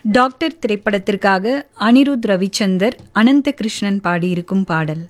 Doctor திரைப்படத்திற்காக அனிருத் ரவிச்சந்தர், அனந்த கிருஷ்ணன் பாடியிருக்கும் பாடல்.